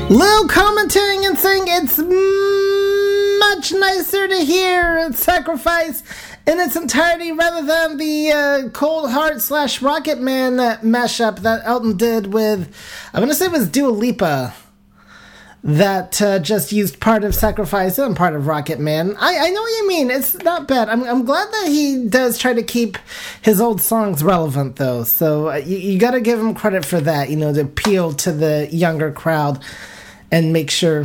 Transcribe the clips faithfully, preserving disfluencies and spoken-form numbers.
Lil commenting and saying it's much nicer to hear Sacrifice in its entirety rather than the uh, Cold Heart slash Rocket Man mashup that Elton did with, I'm going to say it was Dua Lipa, that uh, just used part of Sacrifice and part of Rocket Man. I, I know what you mean. It's not bad. I'm I'm glad that he does try to keep his old songs relevant, though. So uh, you, you got to give him credit for that, you know, to appeal to the younger crowd and make sure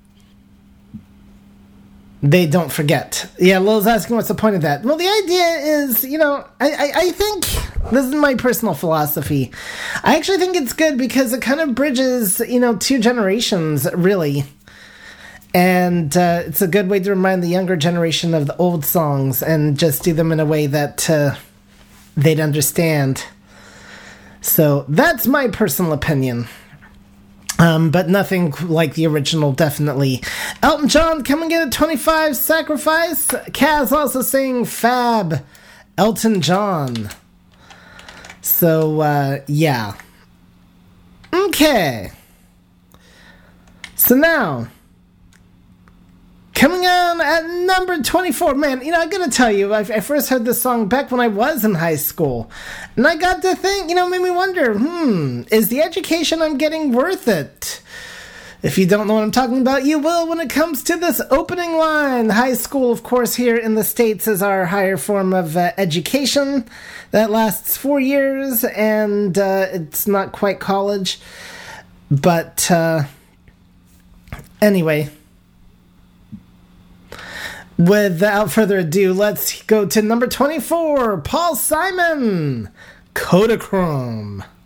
they don't forget. Yeah, Lil's asking what's the point of that. Well, the idea is, you know, I, I, I think, this is my personal philosophy, I actually think it's good because it kind of bridges, you know, two generations, really. And uh, it's a good way to remind the younger generation of the old songs and just do them in a way that uh, they'd understand. So that's my personal opinion. Um, but nothing like the original, definitely. Elton John coming in at twenty-five, Sacrifice. Kaz also saying Fab, Elton John. So, uh, yeah. Okay. So now, coming on at number twenty-four. Man, you know, I gotta tell you, I, I first heard this song back when I was in high school. And I got to think, you know, made me wonder, hmm, is the education I'm getting worth it? If you don't know what I'm talking about, you will when it comes to this opening line. High school, of course, here in the States is our higher form of uh, education that lasts four years, and uh, it's not quite college. But uh, anyway, without further ado, let's go to number twenty-four, Paul Simon, Kodachrome.